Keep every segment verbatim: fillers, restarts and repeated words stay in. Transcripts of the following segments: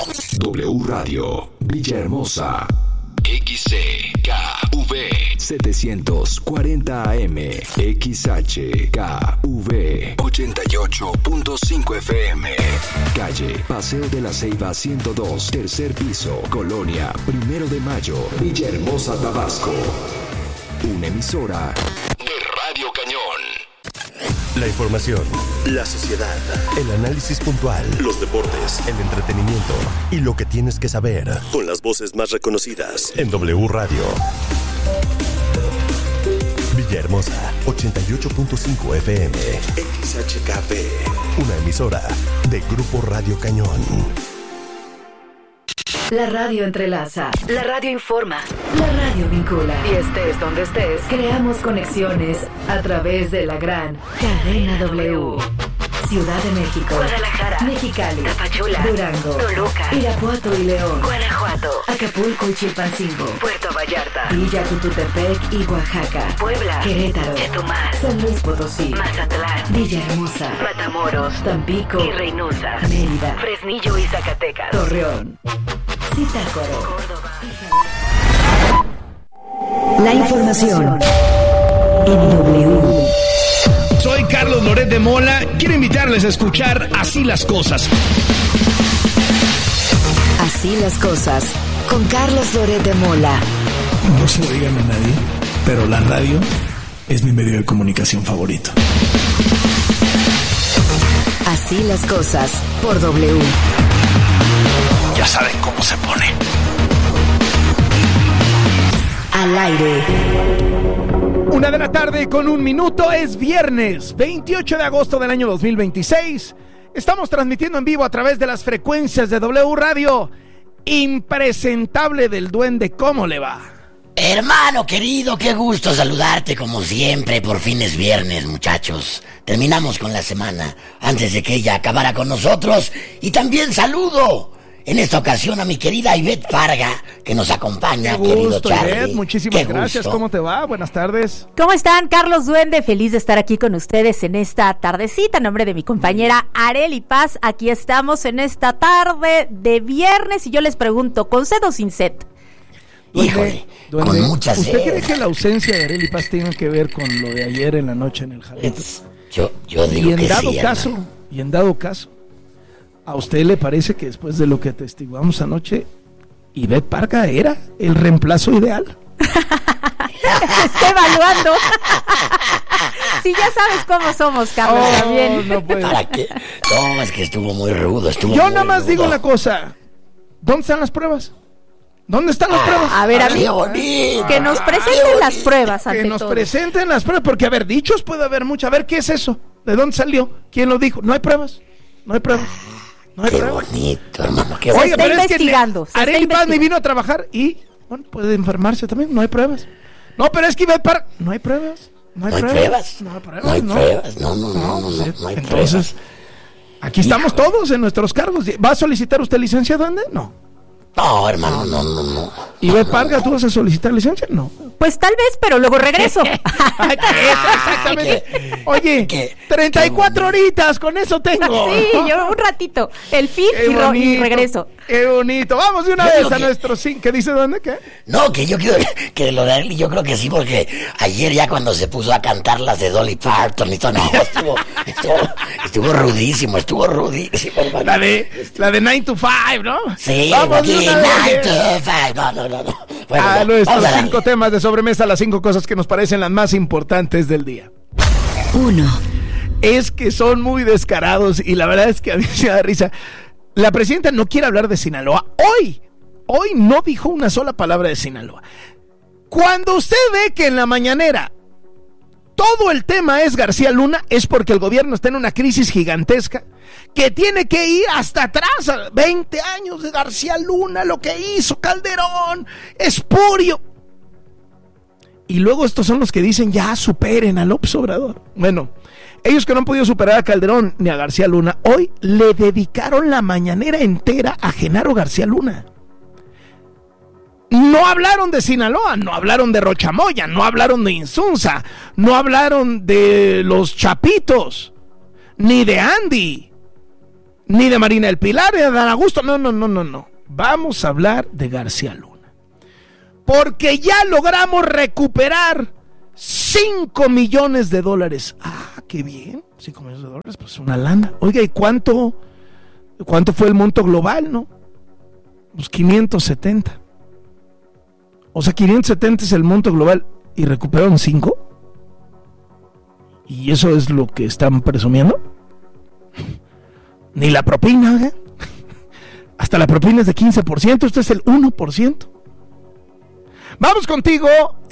W Radio, Villahermosa. X C K V setecientos cuarenta A M, X H K V ochenta y ocho punto cinco F M. Calle Paseo de la Ceiba ciento dos, tercer piso, Colonia Primero de Mayo, Villahermosa, Tabasco. Una emisora de Radio Cañón. La información, la sociedad, el análisis puntual, los deportes, el entretenimiento y lo que tienes que saber con las voces más reconocidas en W Radio. Villahermosa, ochenta y ocho punto cinco F M, X H K V, una emisora de Grupo Radio Cañón. La radio entrelaza, la radio informa, la radio vincula. Y estés donde estés, creamos conexiones a través de la gran cadena W. Ciudad de México, Guadalajara, Mexicali, Tapachula, Durango, Toluca, Irapuato y León, Guanajuato, Acapulco y Chilpancingo, Puerto Vallarta, Villa Tututepec y Oaxaca, Puebla, Querétaro, Chetumal, San Luis Potosí, Mazatlán, Villahermosa, Matamoros, Tampico y Reynosa, Mérida, Fresnillo y Zacatecas, Torreón, Zitácuaro, Córdoba. La información en W. Soy Carlos Loret de Mola. Quiero invitarles a escuchar Así las Cosas. Así las Cosas, con Carlos Loret de Mola. No se lo digan a nadie, pero la radio es mi medio de comunicación favorito. Así las Cosas, por W. Ya saben cómo se pone. Al aire. Una de la tarde con un minuto, es viernes veintiocho de agosto del año dos mil veintiséis. Estamos transmitiendo en vivo a través de las frecuencias de W Radio. Impresentable del Duende, ¿cómo le va? Hermano querido, qué gusto saludarte como siempre. Por fin es viernes, muchachos. Terminamos con la semana antes de que ella acabara con nosotros. Y también saludo en esta ocasión a mi querida Ivette Parga, que nos acompaña. Qué querido gusto, Charlie. Ivette, muchísimas Qué gracias. gusto. ¿Cómo te va? Buenas tardes. ¿Cómo están? Carlos Duende, feliz de estar aquí con ustedes en esta tardecita. En nombre de mi compañera Arely Paz, aquí estamos en esta tarde de viernes. Y yo les pregunto, ¿con sed o sin sed? Híjole, Duende, con mucha ¿usted sed. cree que la ausencia de Arely Paz tiene que ver con lo de ayer en la noche en el jardín? Yo, yo digo Y en que dado sí, caso, hermano. y en dado caso, ¿a usted le parece que después de lo que atestiguamos anoche, Ivette Parga era el reemplazo ideal? Está evaluando. Sí, ya sabes cómo somos, Carlos, Oh, también. no puede. ¿Para qué? No, es que estuvo muy rudo, estuvo Yo muy nada más rudo. digo una cosa. ¿Dónde están las pruebas? ¿Dónde están las pruebas? A ver, Qué amigo, bonito. que nos presenten las pruebas ante Que nos todo. presenten las pruebas, porque a ver, dichos puede haber mucho. A ver, ¿qué es eso? ¿De dónde salió? ¿Quién lo dijo? No hay pruebas. No hay pruebas. No hay Qué pruebas. bonito, hermano, qué Se bonito. está investigando, se está Arely Paz me investigando. vino a trabajar y, bueno, puede enfermarse también. No hay pruebas. No, pero es que Ivette Parga, no hay pruebas. No hay, No hay pruebas. pruebas. No hay pruebas. No hay pruebas. No, no, no, no, no, sí. no hay Entonces, pruebas. aquí estamos Híjole. todos en nuestros cargos. ¿Va a solicitar usted licencia, Duende? No. No, hermano, no, no, no. Ivette Parga, ¿tú vas a solicitar licencia? No. Pues tal vez, pero luego regreso. Ay, ¿qué? Exactamente. ¿Qué? Oye, ¿Qué? treinta y cuatro horitas, con eso tengo. Sí, yo un ratito. El fin Qué y, ro- y bonito, regreso. Qué bonito. Vamos de una Yo vez digo a que- nuestro sí. ¿Qué dice Duende? ¿Qué? No, que yo quiero que lo de Arely, yo creo que sí, porque ayer ya cuando se puso a cantar las de Dolly Parton y todo, no, estuvo, estuvo, estuvo rudísimo, estuvo rudísimo, hermano. La de, la de nine to five, ¿no? Sí, Vamos de aquí, una nine vez. to five. No, no, no, no. Bueno, A ya, nuestros vamos a darle. cinco temas de sobremesa, las cinco cosas que nos parecen las más importantes del día. Uno. Es que son muy descarados y la verdad es que a mí me da risa. La presidenta no quiere hablar de Sinaloa. Hoy, hoy no dijo una sola palabra de Sinaloa. Cuando usted ve que en la mañanera todo el tema es García Luna, es porque el gobierno está en una crisis gigantesca que tiene que ir hasta atrás, a veinte años de García Luna, lo que hizo Calderón, espurio. Y luego estos son los que dicen, ya superen a López Obrador. Bueno, ellos que no han podido superar a Calderón ni a García Luna, hoy le dedicaron la mañanera entera a Genaro García Luna. No hablaron de Sinaloa, no hablaron de Rochamoya, no hablaron de Insunza, no hablaron de los Chapitos, ni de Andy. ni de Marina del Pilar, ni de Dan Augusto, no, no, no, no, no. Vamos a hablar de García Luna. Porque ya logramos recuperar cinco millones de dólares. Ah, qué bien, cinco millones de dólares, pues una lana. Oiga, ¿y cuánto, cuánto fue el monto global, no? Pues quinientos setenta. O sea, quinientos setenta es el monto global y recuperaron cinco. ¿Y eso es lo que están presumiendo? Ni la propina, ¿eh? Hasta la propina es de quince por ciento, esto es el uno por ciento. Vamos contigo,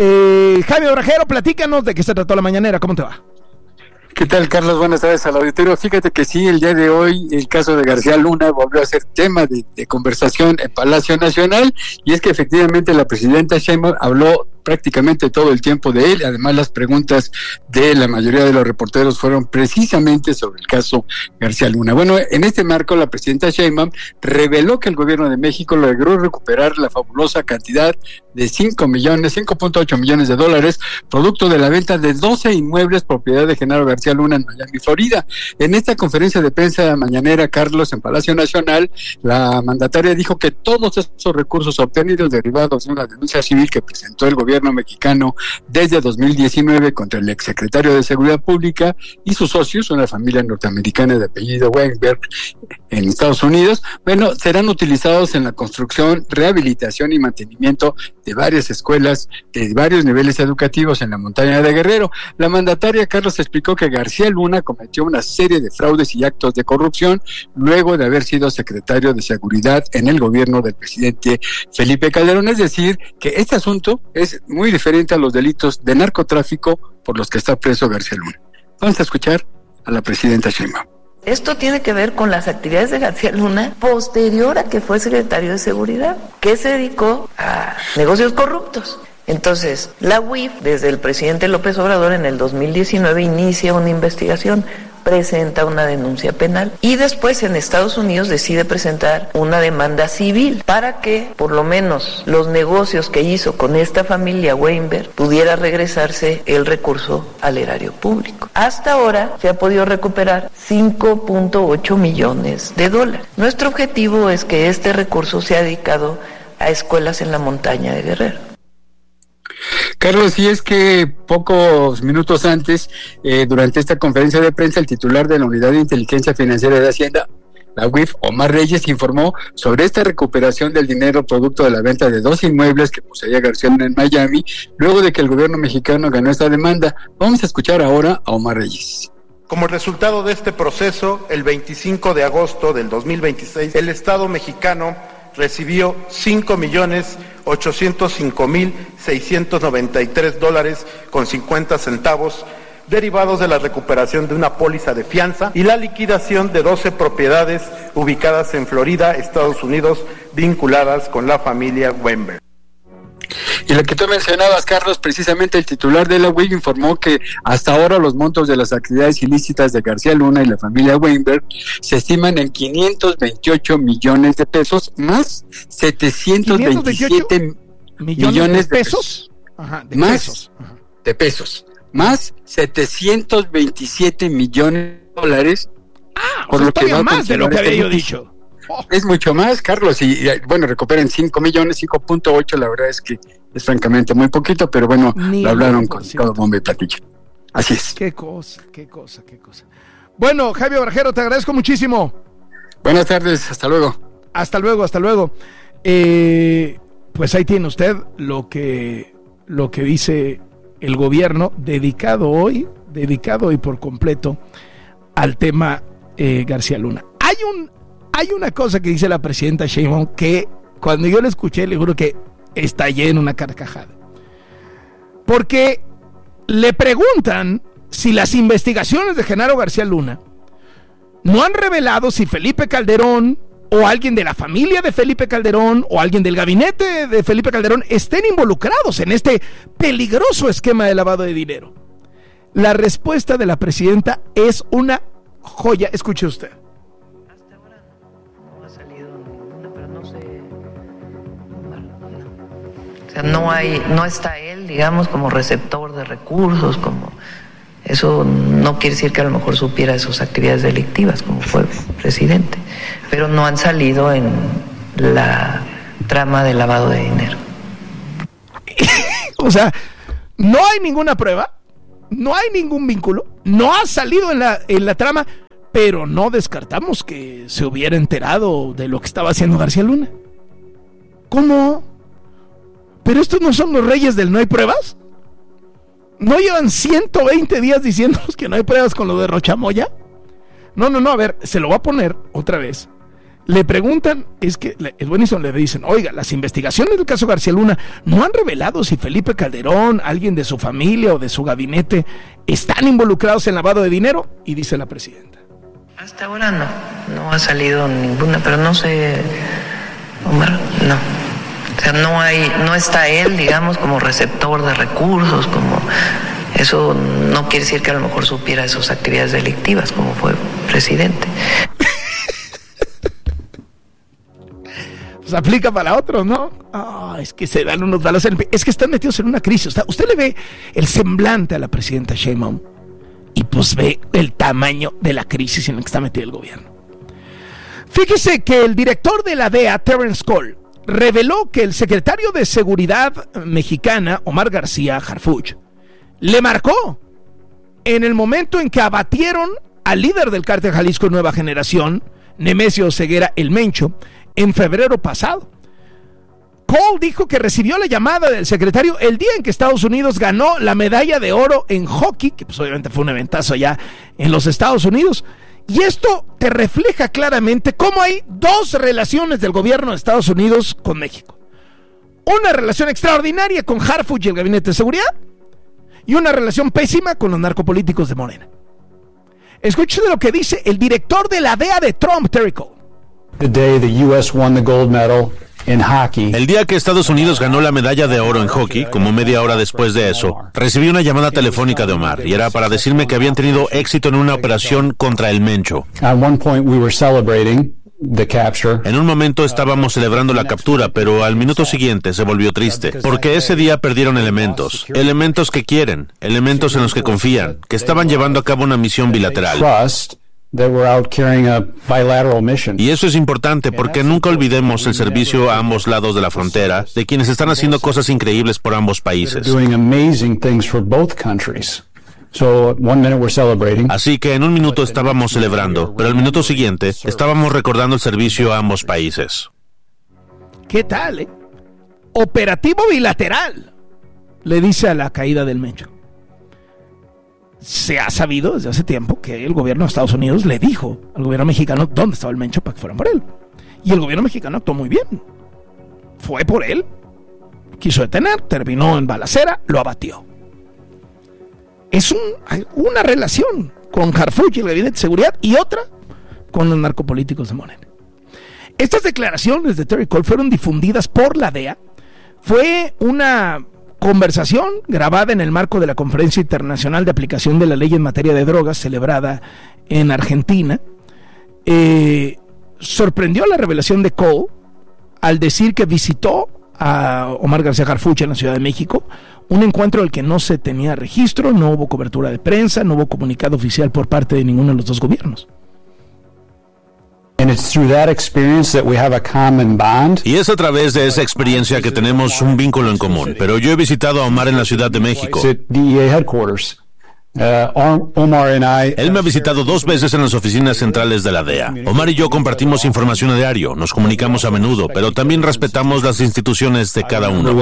eh, Jaime Obrajero, platícanos de qué se trató la mañanera, ¿cómo te va? ¿Qué tal, Carlos? Buenas tardes al auditorio. Fíjate que sí, el día de hoy el caso de García Luna volvió a ser tema de, de conversación en Palacio Nacional, y es que efectivamente la presidenta Sheinbaum habló prácticamente todo el tiempo de él. Además, las preguntas de la mayoría de los reporteros fueron precisamente sobre el caso García Luna. Bueno, en este marco, la presidenta Sheinbaum reveló que el gobierno de México logró recuperar la fabulosa cantidad de cinco millones, cinco punto ocho millones de dólares, producto de la venta de doce inmuebles propiedad de Genaro García Luna en Miami, Florida. En esta conferencia de prensa mañanera, Carlos, en Palacio Nacional, la mandataria dijo que todos esos recursos obtenidos derivados de una denuncia civil que presentó el gobierno mexicano desde dos mil diecinueve contra el exsecretario de Seguridad Pública y sus socios, una familia norteamericana de apellido Weinberg en Estados Unidos, bueno, serán utilizados en la construcción, rehabilitación y mantenimiento de varias escuelas de varios niveles educativos en la montaña de Guerrero. La mandataria, Carlos, explicó que García Luna cometió una serie de fraudes y actos de corrupción luego de haber sido secretario de Seguridad en el gobierno del presidente Felipe Calderón. Es decir, que este asunto es muy diferente a los delitos de narcotráfico por los que está preso García Luna. Vamos a escuchar a la presidenta Sheinbaum. Esto tiene que ver con las actividades de García Luna posterior a que fue secretario de Seguridad, que se dedicó a negocios corruptos. Entonces, la U I F, desde el presidente López Obrador en el dos mil diecinueve, inicia una investigación, presenta una denuncia penal y después en Estados Unidos decide presentar una demanda civil para que por lo menos los negocios que hizo con esta familia Weinberg pudiera regresarse el recurso al erario público. Hasta ahora se ha podido recuperar cinco punto ocho millones de dólares. Nuestro objetivo es que este recurso sea dedicado a escuelas en la montaña de Guerrero. Carlos, y es que pocos minutos antes, eh, durante esta conferencia de prensa, el titular de la Unidad de Inteligencia Financiera de Hacienda, la U I F, Omar Reyes, informó sobre esta recuperación del dinero producto de la venta de dos inmuebles que poseía García Luna en Miami, luego de que el gobierno mexicano ganó esta demanda. Vamos a escuchar ahora a Omar Reyes. Como resultado de este proceso, el veinticinco de agosto del dos mil veintiséis, el Estado mexicano recibió cinco millones ochocientos cinco mil seiscientos noventa y tres dólares con cincuenta centavos derivados de la recuperación de una póliza de fianza y la liquidación de doce propiedades ubicadas en Florida, Estados Unidos, vinculadas con la familia Weinberg. Y lo que tú mencionabas, Carlos, precisamente el titular de la U I F informó que hasta ahora los montos de las actividades ilícitas de García Luna y la familia Weinberg se estiman en quinientos veintiocho millones de pesos más setecientos veintisiete millones, millones de pesos, Ajá, de más pesos. Ajá. de pesos, más setecientos veintisiete millones de dólares. Ah, por o sea, lo que va más de lo que había yo dicho. Oh. Es mucho más, Carlos, y, y bueno, recuperen cinco millones, cinco punto ocho, la verdad es que es francamente muy poquito, pero bueno, Ni lo hablaron con todo bombo y platillo. Así es. Qué cosa, qué cosa, qué cosa. Bueno, Jaime Obrajero, te agradezco muchísimo. Buenas tardes, hasta luego. Hasta luego, hasta luego. Eh, pues ahí tiene usted lo que, lo que dice el gobierno, dedicado hoy, dedicado hoy por completo al tema eh, García Luna. Hay un Hay una cosa que dice la presidenta Sheinbaum que cuando yo la escuché le juro que estallé en una carcajada. Porque le preguntan si las investigaciones de Genaro García Luna no han revelado si Felipe Calderón o alguien de la familia de Felipe Calderón o alguien del gabinete de Felipe Calderón estén involucrados en este peligroso esquema de lavado de dinero. La respuesta de la presidenta es una joya. Escuche usted. O sea, no hay, no está él, digamos, como receptor de recursos, como eso no quiere decir que a lo mejor supiera de sus actividades delictivas, como fue presidente, pero no han salido en la trama de lavado de dinero. O sea, no hay ninguna prueba, no hay ningún vínculo, no ha salido en la, en la trama, pero no descartamos que se hubiera enterado de lo que estaba haciendo García Luna. ¿Cómo? ¿Pero estos no son los reyes del no hay pruebas? ¿No llevan ciento veinte días diciéndonos que no hay pruebas con lo de Rochamoya? No, no, no, a ver, se lo voy a poner otra vez. Le preguntan, es que el buenísimo le dicen, oiga, las investigaciones del caso García Luna no han revelado si Felipe Calderón, alguien de su familia o de su gabinete están involucrados en lavado de dinero, y dice la presidenta. Hasta ahora no, no ha salido ninguna, pero no sé, Omar, no. O sea, no hay, no está él, digamos, como receptor de recursos, como eso no quiere decir que a lo mejor supiera de sus actividades delictivas, como fue presidente. Pues aplica para otros, ¿no? Oh, es que se dan unos balos en el pie. Es que están metidos en una crisis. O sea, usted le ve el semblante a la presidenta Sheinbaum y pues ve el tamaño de la crisis en la que está metido el gobierno. Fíjese que el director de la D E A, Terence Cole, reveló que el secretario de Seguridad mexicana, Omar García Harfuch, le marcó en el momento en que abatieron al líder del cártel Jalisco Nueva Generación, Nemesio Ceguera el Mencho, en febrero pasado. Cole dijo que recibió la llamada del secretario el día en que Estados Unidos ganó la medalla de oro en hockey, que pues obviamente fue un eventazo allá en los Estados Unidos. Y esto te refleja claramente cómo hay dos relaciones del gobierno de Estados Unidos con México. Una relación extraordinaria con Harfuch y el Gabinete de Seguridad, y una relación pésima con los narcopolíticos de Morena. Escuchen lo que dice el director de la D E A de Trump, Terry Cole. The day the U S won the gold medal in hockey. El día que Estados Unidos ganó la medalla de oro en hockey, como media hora después de eso, recibí una llamada telefónica de Omar y era para decirme que habían tenido éxito en una operación contra el Mencho. At one point we were celebrating the capture. En un momento estábamos celebrando la captura, pero al minuto siguiente se volvió triste, porque ese día perdieron elementos, elementos que quieren, elementos en los que confían, que estaban llevando a cabo una misión bilateral. They were out carrying a bilateral mission. Y eso es importante porque nunca olvidemos el servicio a ambos lados de la frontera de quienes están haciendo cosas increíbles por ambos países. Doing amazing things for both countries. So one minute we're celebrating. Así que en un minuto estábamos celebrando, pero al minuto siguiente estábamos recordando el servicio a ambos países. ¿Qué tal, eh? Operativo bilateral, le dice a la caída del Mencho. Se ha sabido desde hace tiempo que el gobierno de Estados Unidos le dijo al gobierno mexicano dónde estaba el Mencho para que fueran por él. Y el gobierno mexicano actuó muy bien. Fue por él, quiso detener, terminó en balacera, lo abatió. Es un, una relación con Harfuch y el Gabinete de Seguridad y otra con los narcopolíticos de Morena. Estas declaraciones de Terry Cole fueron difundidas por la D E A. Fue una conversación grabada en el marco de la Conferencia Internacional de Aplicación de la Ley en Materia de Drogas celebrada en Argentina. Eh, sorprendió la revelación de Cole al decir que visitó a Omar García Harfuch en la Ciudad de México, un encuentro al que no se tenía registro, no hubo cobertura de prensa, no hubo comunicado oficial por parte de ninguno de los dos gobiernos. Y es a través de esa experiencia que tenemos un vínculo en común. Pero yo he visitado a Omar en la Ciudad de México. Él me ha visitado dos veces en las oficinas centrales de la D E A. Omar y yo compartimos información a diario, nos comunicamos a menudo, pero también respetamos las instituciones de cada uno.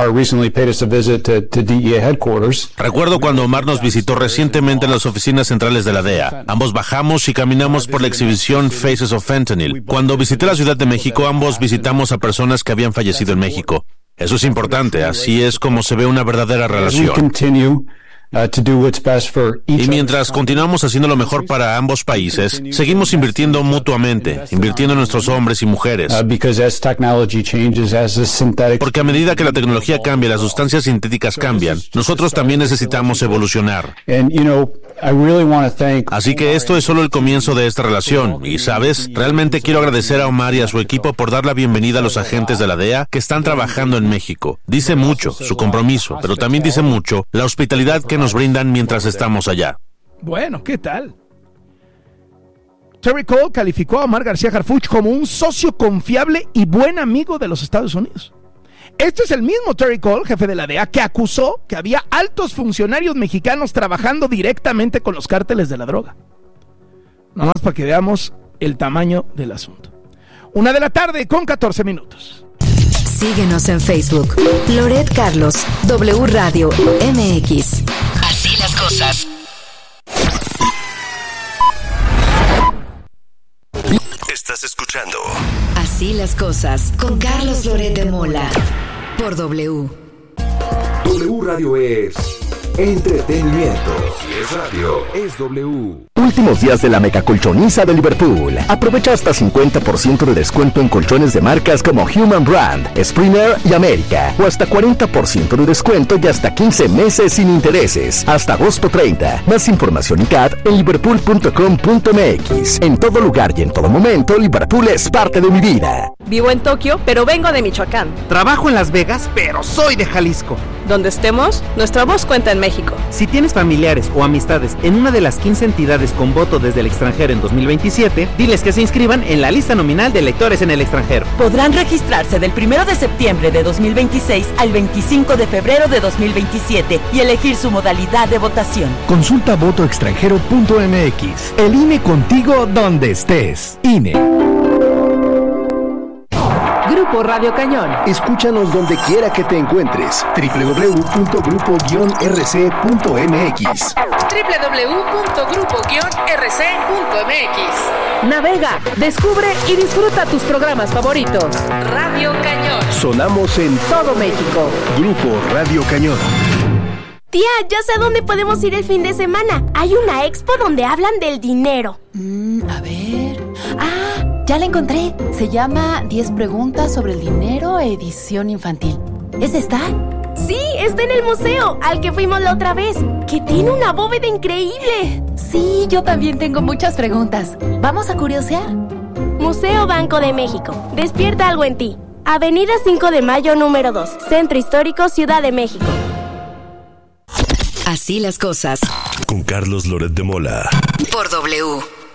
Recuerdo cuando Omar nos visitó recientemente en las oficinas centrales de la D E A. Ambos bajamos y caminamos por la exhibición Faces of Fentanyl. Cuando visité la Ciudad de México, ambos visitamos a personas que habían fallecido en México. Eso es importante, así es como se ve una verdadera relación. Uh, to do what's best for each y mientras continuamos haciendo lo mejor para ambos países, seguimos invirtiendo mutuamente, invirtiendo en nuestros hombres y mujeres. Uh, because as technology changes, as the synthetic... Porque a medida que la tecnología cambia, las sustancias sintéticas cambian, nosotros también necesitamos evolucionar. And, you know, I really want to thank... Así que esto es solo el comienzo de esta relación. Y, ¿sabes? Realmente quiero agradecer a Omar y a su equipo por dar la bienvenida a los agentes de la D E A que están trabajando en México. Dice mucho su compromiso, pero también dice mucho la hospitalidad que nos brindan mientras estamos allá. Bueno, ¿qué tal? Terry Cole calificó a Omar García Harfuch como un socio confiable y buen amigo de los Estados Unidos. Este es el mismo Terry Cole, jefe de la D E A, que acusó que había altos funcionarios mexicanos trabajando directamente con los cárteles de la droga. Nada más para que veamos el tamaño del asunto. Una de la tarde con catorce minutos. Síguenos en Facebook. Loret Carlos, W Radio M X. Así las cosas. Estás escuchando Así las cosas con Carlos Loret de Mola por W. W Radio es entretenimiento. Si es radio, es W. Últimos días de la mega colchoniza de Liverpool. Aprovecha hasta cincuenta por ciento de descuento en colchones de marcas como Human Brand, Springer y América. O hasta cuarenta por ciento de descuento y hasta quince meses sin intereses. Hasta agosto treinta. Más información y C A D en liverpool punto com punto m x. En todo lugar y en todo momento, Liverpool es parte de mi vida. Vivo en Tokio, pero vengo de Michoacán. Trabajo en Las Vegas, pero soy de Jalisco. Donde estemos, nuestra voz cuenta en México. Si tienes familiares o amistades en una de las quince entidades con voto desde el extranjero en dos mil veintisiete, diles que se inscriban en la lista nominal de electores en el extranjero. Podrán registrarse del primero de septiembre de dos mil veintiséis al veinticinco de febrero de dos mil veintisiete y elegir su modalidad de votación. Consulta voto extranjero punto m x. El I N E contigo donde estés. I N E. Grupo Radio Cañón. Escúchanos donde quiera que te encuentres. doble u doble u doble u punto grupo guion r c punto m x. doble u doble u doble u punto grupo guion r c punto m x. Navega, descubre y disfruta tus programas favoritos. Radio Cañón. Sonamos en todo México. Grupo Radio Cañón. Tía, ya sé dónde podemos ir el fin de semana. Hay una expo donde hablan del dinero. Mm, a ver... ¡Ah! Ya la encontré. Se llama diez preguntas sobre el dinero, edición infantil. ¿Es esta? Sí, está en el museo, al que fuimos la otra vez, que tiene una bóveda increíble. Sí, yo también tengo muchas preguntas. ¿Vamos a curiosear? Museo Banco de México. Despierta algo en ti. Avenida cinco de Mayo, número dos. Centro Histórico, Ciudad de México. Así las cosas. Con Carlos Loret de Mola. Por W.